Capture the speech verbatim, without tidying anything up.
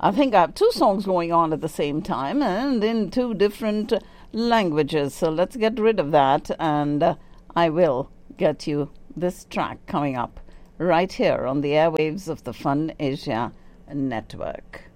I think I have two songs going on at the same time and in two different languages. So let's get rid of that, and uh, I will get you this track coming up right here on the airwaves of the Fun Asia Network.